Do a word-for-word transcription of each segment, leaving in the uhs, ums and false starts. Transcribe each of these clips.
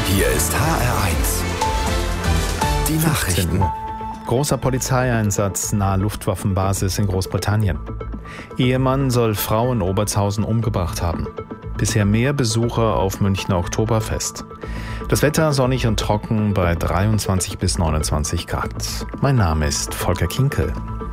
Hier ist H R eins. Die Nachrichten. Großer Polizeieinsatz nahe Luftwaffenbasis in Großbritannien. Ehemann soll Frau in Obertshausen umgebracht haben. Bisher mehr Besucher auf Münchner Oktoberfest. Das Wetter sonnig und trocken bei dreiundzwanzig bis neunundzwanzig Grad. Mein Name ist Volker Kinkel.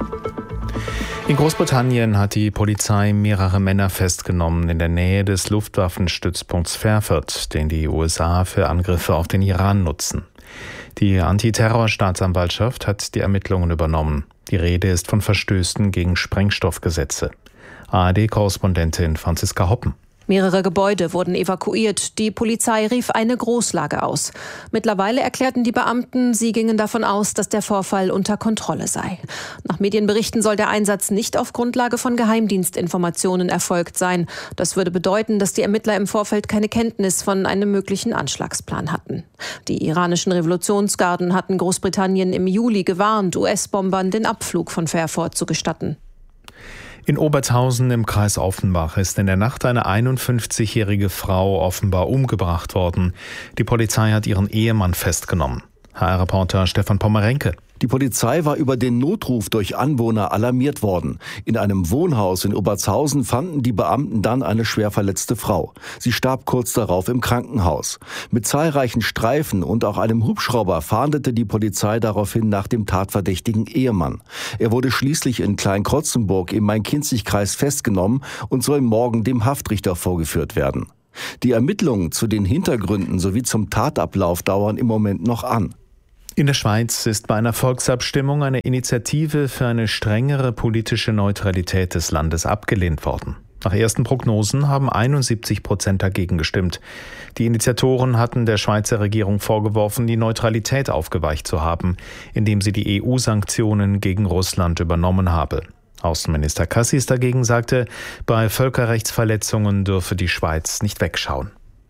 In Großbritannien hat die Polizei mehrere Männer festgenommen in der Nähe des Luftwaffenstützpunkts Fairford, den die U S A für Angriffe auf den Iran nutzen. Die Antiterrorstaatsanwaltschaft hat die Ermittlungen übernommen. Die Rede ist von Verstößen gegen Sprengstoffgesetze. A R D-Korrespondentin Franziska Hoppen. Mehrere Gebäude wurden evakuiert. Die Polizei rief eine Großlage aus. Mittlerweile erklärten die Beamten, sie gingen davon aus, dass der Vorfall unter Kontrolle sei. Nach Medienberichten soll der Einsatz nicht auf Grundlage von Geheimdienstinformationen erfolgt sein. Das würde bedeuten, dass die Ermittler im Vorfeld keine Kenntnis von einem möglichen Anschlagsplan hatten. Die iranischen Revolutionsgarden hatten Großbritannien im Juli gewarnt, U S-Bombern den Abflug von Fairford zu gestatten. In Obertshausen im Kreis Offenbach ist in der Nacht eine einundfünfzigjährige Frau offenbar umgebracht worden. Die Polizei hat ihren Ehemann festgenommen. H R-Reporter Stefan Pommerenke. Die Polizei war über den Notruf durch Anwohner alarmiert worden. In einem Wohnhaus in Obertshausen fanden die Beamten dann eine schwer verletzte Frau. Sie starb kurz darauf im Krankenhaus. Mit zahlreichen Streifen und auch einem Hubschrauber fahndete die Polizei daraufhin nach dem tatverdächtigen Ehemann. Er wurde schließlich in Kleinkrotzenburg im Main-Kinzig-Kreis festgenommen und soll morgen dem Haftrichter vorgeführt werden. Die Ermittlungen zu den Hintergründen sowie zum Tatablauf dauern im Moment noch an. In der Schweiz ist bei einer Volksabstimmung eine Initiative für eine strengere politische Neutralität des Landes abgelehnt worden. Nach ersten Prognosen haben einundsiebzig Prozent dagegen gestimmt. Die Initiatoren hatten der Schweizer Regierung vorgeworfen, die Neutralität aufgeweicht zu haben, indem sie die E U-Sanktionen gegen Russland übernommen habe. Außenminister Cassis dagegen sagte, bei Völkerrechtsverletzungen dürfe die Schweiz nicht wegschauen.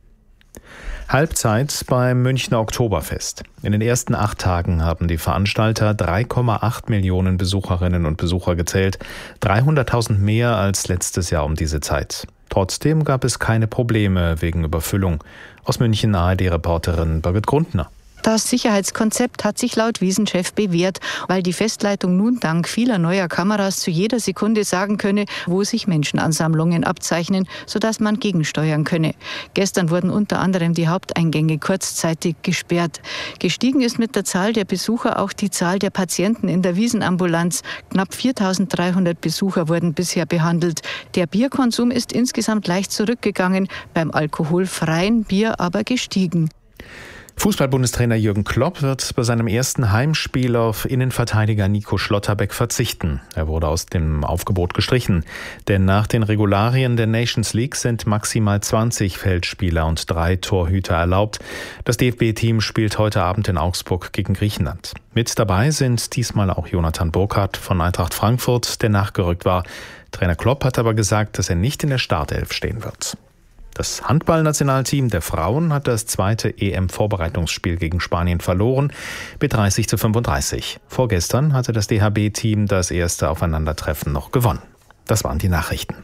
Halbzeit beim Münchner Oktoberfest. In den ersten acht Tagen haben die Veranstalter drei Komma acht Millionen Besucherinnen und Besucher gezählt, dreihunderttausend mehr als letztes Jahr um diese Zeit. Trotzdem gab es keine Probleme wegen Überfüllung. Aus München A R D-Reporterin Birgit Grundner. Das Sicherheitskonzept hat sich laut Wiesenchef bewährt, weil die Festleitung nun dank vieler neuer Kameras zu jeder Sekunde sagen könne, wo sich Menschenansammlungen abzeichnen, sodass man gegensteuern könne. Gestern wurden unter anderem die Haupteingänge kurzzeitig gesperrt. Gestiegen ist mit der Zahl der Besucher auch die Zahl der Patienten in der Wiesenambulanz. Knapp viertausenddreihundert Besucher wurden bisher behandelt. Der Bierkonsum ist insgesamt leicht zurückgegangen, beim alkoholfreien Bier aber gestiegen. Fußball-Bundestrainer Jürgen Klopp wird bei seinem ersten Heimspiel auf Innenverteidiger Nico Schlotterbeck verzichten. Er wurde aus dem Aufgebot gestrichen, denn nach den Regularien der Nations League sind maximal zwanzig Feldspieler und drei Torhüter erlaubt. Das D F B-Team spielt heute Abend in Augsburg gegen Griechenland. Mit dabei sind diesmal auch Jonathan Burkhardt von Eintracht Frankfurt, der nachgerückt war. Trainer Klopp hat aber gesagt, dass er nicht in der Startelf stehen wird. Das Handballnationalteam der Frauen hat das zweite E M-Vorbereitungsspiel gegen Spanien verloren mit dreißig zu fünfunddreißig. Vorgestern hatte das D H B-Team das erste Aufeinandertreffen noch gewonnen. Das waren die Nachrichten.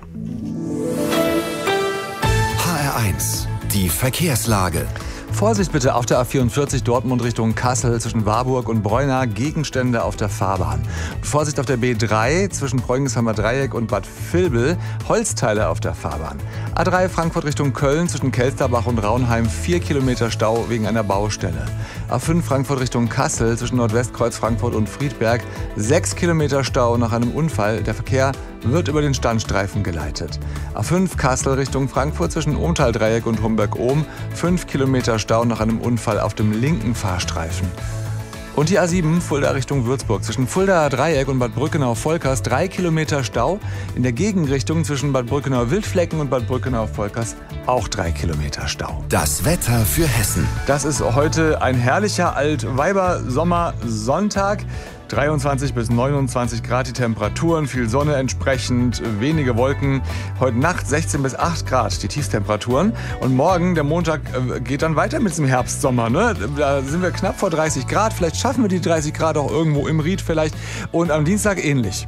H R eins, die Verkehrslage. Vorsicht bitte auf der A vierundvierzig Dortmund Richtung Kassel zwischen Warburg und Breuna, Gegenstände auf der Fahrbahn. Vorsicht auf der B drei zwischen Bräunigsheimer Dreieck und Bad Vilbel, Holzteile auf der Fahrbahn. A drei Frankfurt Richtung Köln zwischen Kelsterbach und Raunheim, vier Kilometer Stau wegen einer Baustelle. A fünf Frankfurt Richtung Kassel zwischen Nordwestkreuz Frankfurt und Friedberg, sechs Kilometer Stau nach einem Unfall. Der Verkehr wird über den Standstreifen geleitet. A fünf Kassel Richtung Frankfurt zwischen Ohmtal-Dreieck und Homberg-Ohm, fünf Kilometer Stau nach einem Unfall auf dem linken Fahrstreifen. Und die A sieben Fulda Richtung Würzburg zwischen Fuldaer Dreieck und Bad Brückenau-Volkers, drei Kilometer Stau. In der Gegenrichtung zwischen Bad Brückenau-Wildflecken und Bad Brückenau-Volkers auch drei Kilometer Stau. Das Wetter für Hessen. Das ist heute ein herrlicher Altweiber-Sommer-Sonntag. dreiundzwanzig bis neunundzwanzig Grad die Temperaturen, viel Sonne entsprechend, wenige Wolken. Heute Nacht sechzehn bis acht Grad die Tiefstemperaturen. Und morgen, der Montag, geht dann weiter mit dem Herbstsommer. Ne? Da sind wir knapp vor dreißig Grad. Vielleicht schaffen wir die dreißig Grad auch irgendwo im Ried vielleicht. Und am Dienstag ähnlich.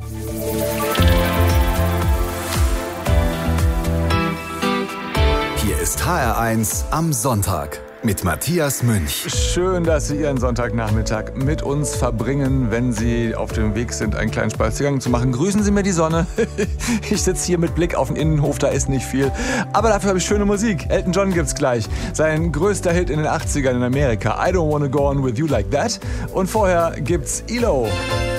Hier ist H R eins am Sonntag. mit Matthias Münch. Schön, dass Sie Ihren Sonntagnachmittag mit uns verbringen, wenn Sie auf dem Weg sind, einen kleinen Spaziergang zu machen. Grüßen Sie mir die Sonne. Ich sitze hier mit Blick auf den Innenhof, da ist nicht viel. Aber dafür habe ich schöne Musik. Elton John gibt's gleich. Sein größter Hit in den achtzigern in Amerika. I Don't Wanna Go On With You Like That. Und vorher gibt's E L O.